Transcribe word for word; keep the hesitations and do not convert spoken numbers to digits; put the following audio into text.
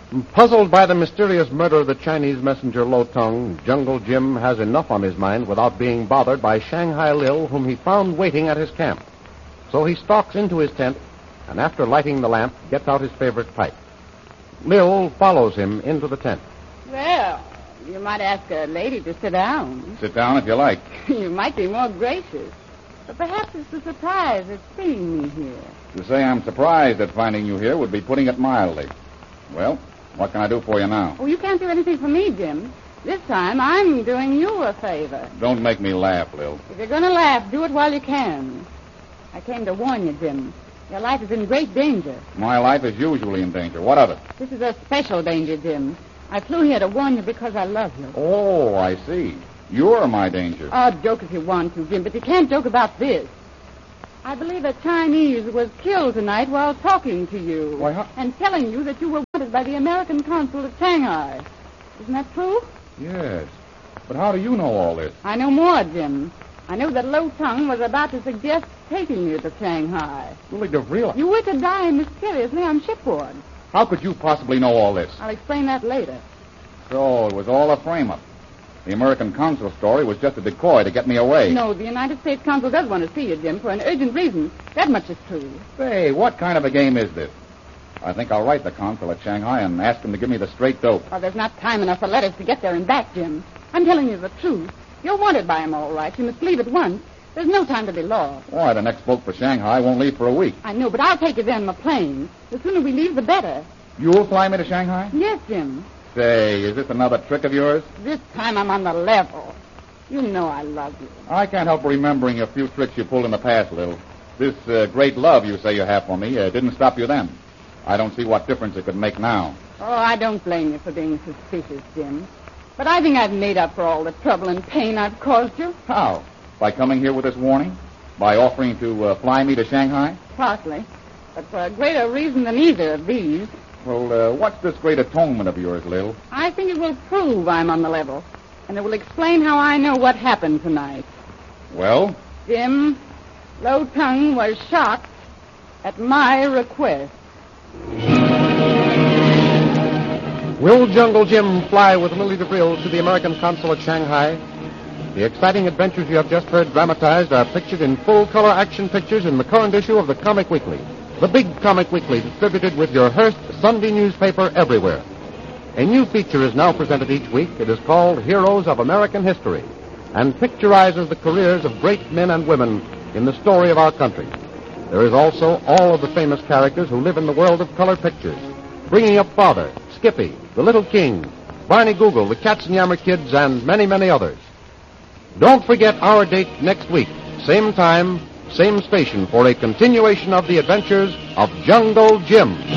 Puzzled by the mysterious murder of the Chinese messenger Lo Tung, Jungle Jim has enough on his mind without being bothered by Shanghai Lil, whom he found waiting at his camp. So he stalks into his tent, and after lighting the lamp, gets out his favorite pipe. Lil follows him into the tent. Well, you might ask a lady to sit down. Sit down if you like. You might be more gracious. But perhaps it's the surprise at seeing me here. To say I'm surprised at finding you here would be putting it mildly. Well, what can I do for you now? Oh, you can't do anything for me, Jim. This time I'm doing you a favor. Don't make me laugh, Lil. If you're going to laugh, do it while you can. I came to warn you, Jim. Your life is in great danger. My life is usually in danger. What of it? This is a special danger, Jim. I flew here to warn you because I love you. Oh, I see. You're my danger. Oh, joke if you want to, Jim, but you can't joke about this. I believe a Chinese was killed tonight while talking to you. Why, how... And telling you that you were wanted by the American consul at Shanghai. Isn't that true? Yes. But how do you know all this? I know more, Jim. I know that Lo Tung was about to suggest taking you to Shanghai. Willie DeVril. You were to die mysteriously on shipboard. How could you possibly know all this? I'll explain that later. So it was all a frame-up. The American consul story was just a decoy to get me away. No, the United States consul does want to see you, Jim, for an urgent reason. That much is true. Say, what kind of a game is this? I think I'll write the consul at Shanghai and ask him to give me the straight dope. Oh, there's not time enough for letters to get there and back, Jim. I'm telling you the truth. You're wanted by him, all right. You must leave at once. There's no time to be lost. Why, the next boat for Shanghai won't leave for a week. I know, but I'll take you there in my plane. The sooner we leave, the better. You'll fly me to Shanghai? Yes, Jim. Say, is this another trick of yours? This time I'm on the level. You know I love you. I can't help remembering a few tricks you pulled in the past, Lil. This uh, great love you say you have for me uh, didn't stop you then. I don't see what difference it could make now. Oh, I don't blame you for being suspicious, Jim. But I think I've made up for all the trouble and pain I've caused you. How? By coming here with this warning? By offering to uh, fly me to Shanghai? Partly. But for a greater reason than either of these. Well, uh, what's this great atonement of yours, Lil? I think it will prove I'm on the level. And it will explain how I know what happened tonight. Well? Jim, Lo Tung was shot at my request. Will Jungle Jim fly with Lily DeVril to the American consul at Shanghai? The exciting adventures you have just heard dramatized are pictured in full-color action pictures in the current issue of the Comic Weekly, the big Comic Weekly distributed with your Hearst Sunday newspaper everywhere. A new feature is now presented each week. It is called Heroes of American History and picturizes the careers of great men and women in the story of our country. There is also all of the famous characters who live in the world of color pictures, bringing up Father, Skippy, the Little King, Barney Google, the Katzenjammer Kids, and many, many others. Don't forget our date next week, same time, same station, for a continuation of the adventures of Jungle Jim.